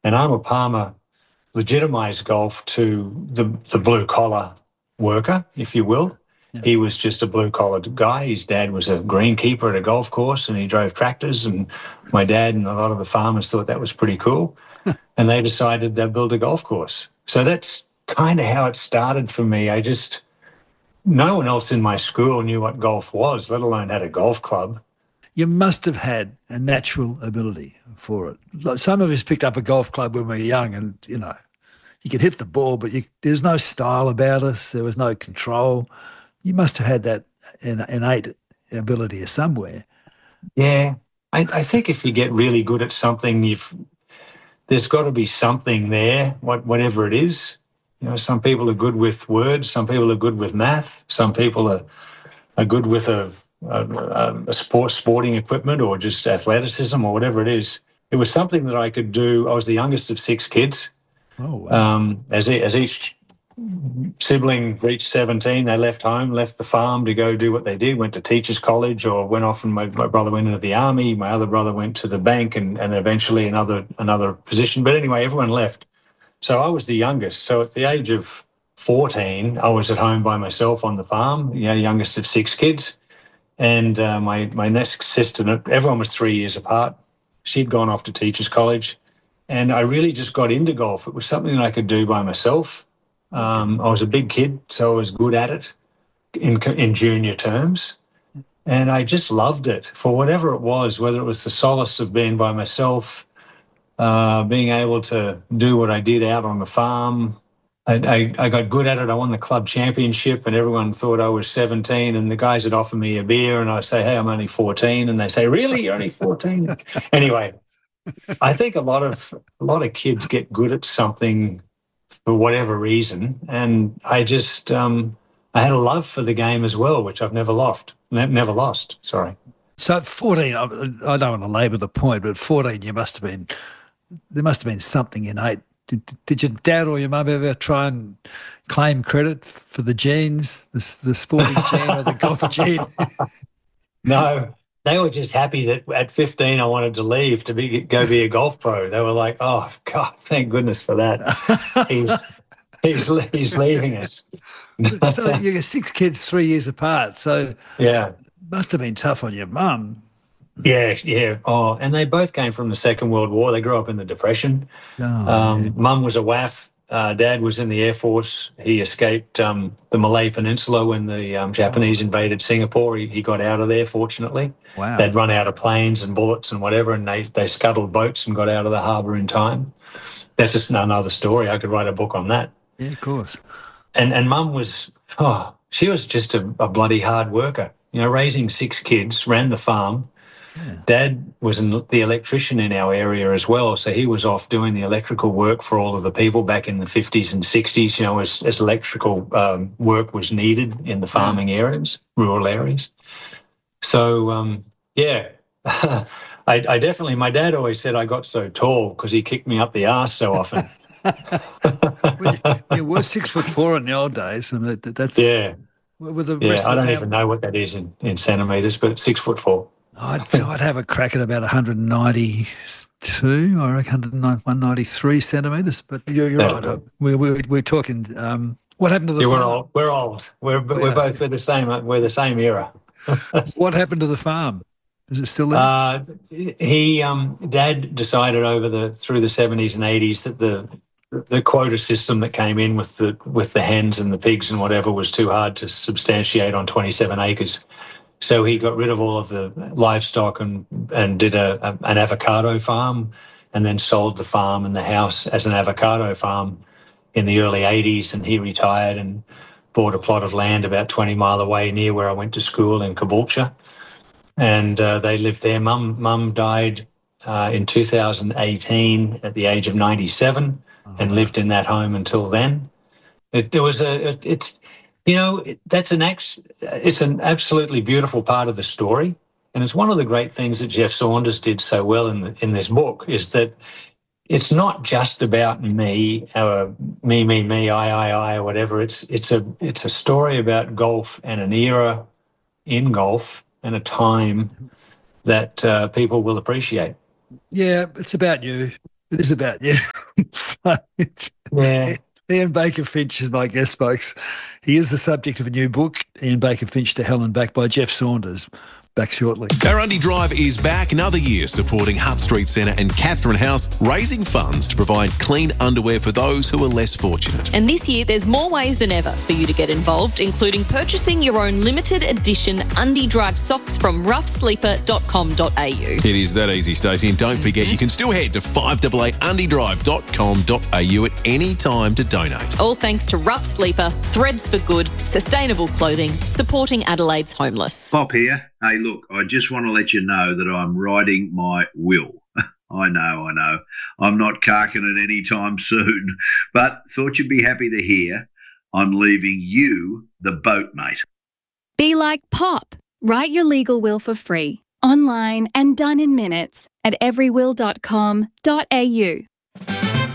And Arnold Palmer legitimised golf to the blue collar worker, if you will. Yeah. He was just a blue collar guy. His dad was a greenkeeper at a golf course, and he drove tractors. And my dad and a lot of the farmers thought that was pretty cool, and they decided they'd build a golf course. So that's kind of how it started for me. No one else in my school knew what golf was, let alone had a golf club. You must have had a natural ability for it. Like some of us picked up a golf club when we were young, and you could hit the ball, but there's no style about us. There was no control. You must have had that innate ability somewhere. Yeah, I think if you get really good at something, there's got to be something there, whatever it is. Some people are good with words, some people are good with math, some people are good with sporting equipment or just athleticism or whatever it is. It was something that I could do. I was the youngest of six kids. Oh, wow. As each sibling reached 17, they left home, left the farm to go do what they did, went to teachers college or went off, and my brother went into the army, my other brother went to the bank and eventually another position. But anyway, everyone left. So I was the youngest. So at the age of 14, I was at home by myself on the farm, youngest of six kids. And my next sister, everyone was 3 years apart. She'd gone off to teachers college. And I really just got into golf. It was something that I could do by myself. I was a big kid, so I was good at it in junior terms. And I just loved it for whatever it was, whether it was the solace of being by myself, being able to do what I did out on the farm. I got good at it. I won the club championship and everyone thought I was 17 and the guys would offer me a beer and I say, hey, I'm only 14. And they say, really? You're only 14? Anyway, I think a lot of kids get good at something for whatever reason. And I just, I had a love for the game as well, which I've never lost. Sorry. So at 14, I don't want to labour the point, but at 14, there must have been something innate. Did your dad or your mum ever try and claim credit for the genes, the sporting gene or the golf gene? No, they were just happy that at 15 I wanted to leave to go be a golf pro. They were like, "Oh God, thank goodness for that. He's leaving us." So you got six kids, 3 years apart. So yeah, must have been tough on your mum. Yeah. Oh, and they both came from the Second World War. They grew up in the Depression. Mum was a WAF. Dad was in the Air Force. He escaped the Malay Peninsula when the Japanese invaded Singapore. He got out of there, fortunately. Wow. They'd run out of planes and bullets and whatever, and they scuttled boats and got out of the harbour in time. That's just another story. I could write a book on that. Yeah, of course. And Mum was, she was just a bloody hard worker. Raising six kids, ran the farm. Yeah. Dad was the electrician in our area as well, so he was off doing the electrical work for all of the people back in the 50s and 60s, as electrical work was needed in the farming areas, rural areas. So, I definitely, my dad always said I got so tall because he kicked me up the arse so often. Well, you were 6'4" in the old days, and that's... Yeah. With the rest I of don't the even know what that is in centimetres, but 6'4". I'd have a crack at about 192, I reckon, 193 centimetres. But you're right. We're talking. What happened to the farm? We're old. We're the same. We're the same era. What happened to the farm? Is it still there? Dad decided through the 70s and 80s that the quota system that came in with the hens and the pigs and whatever was too hard to substantiate on 27 acres. So he got rid of all of the livestock and did an avocado farm and then sold the farm and the house as an avocado farm in the early 80s. And he retired and bought a plot of land about 20 mile away near where I went to school in Caboolture. And they lived there. Mum died in 2018 at the age of 97 and lived in that home until then. It's an absolutely beautiful part of the story, and it's one of the great things that Jeff Saunders did so well in this book is that it's not just about me, I, or whatever. It's a story about golf and an era in golf and a time that people will appreciate. Yeah, it's about you. It is about you. So Yeah. Ian Baker Finch is my guest, folks. He is the subject of a new book, Ian Baker Finch to Hell and Back by Jeff Saunders. Back shortly. Our Undy Drive is back another year supporting Hutt Street Centre and Catherine House, raising funds to provide clean underwear for those who are less fortunate. And this year, there's more ways than ever for you to get involved, including purchasing your own limited edition Undy Drive socks from roughsleeper.com.au. It is that easy, Stacey, and don't forget you can still head to 588undydrive.com.au at any time to donate. All thanks to Rough Sleeper, Threads for Good, sustainable clothing, supporting Adelaide's homeless. Bob here. Hey, look, I just want to let you know that I'm writing my will. I know. I'm not carking it anytime soon, but thought you'd be happy to hear I'm leaving you the boat, mate. Be like Pop. Write your legal will for free, online and done in minutes at everywill.com.au.